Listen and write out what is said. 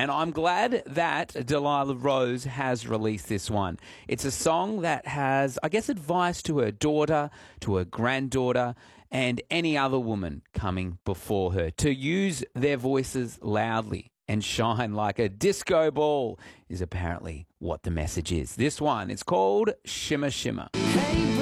And I'm glad that Delilah Rose has released this one. It's a song that has, I guess, advice to her daughter, to her granddaughter, and any other woman coming before her to use their voices loudly and shine like a disco ball is apparently what the message is. This one, it's called Shimmer Shimmer. Hey,